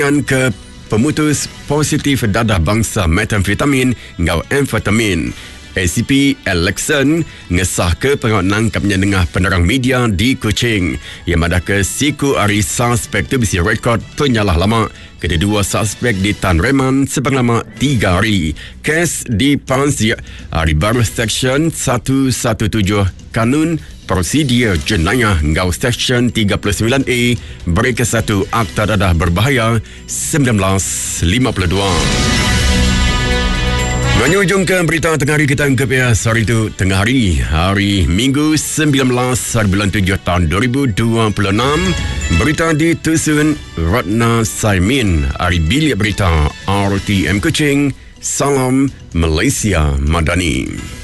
dengan ke pemutus positif dadah bangsa metamfetamin ngau amfetamin. ACP Alexson ngesah ke pengawal nangkapnya dengan penerang media di Kuching. Yang mana ke siku hari suspek tu bisi rekod penyalah lama. Kedua suspek di Tan Reman sebang lama 3 hari. Kes di Pansia hari baru Seksyen 117 Kanun Prosedur Jenayah ngau Seksyen 39A Berika 1 Akta Dadah Berbahaya 1952. Menyujungkan berita tengah hari kita anggap ya hari itu tengah hari Minggu 19 bulan 7 tahun 2026. Berita ditusun Ratna Saimin, hari bilik berita RTM Kuching. Salam Malaysia Madani.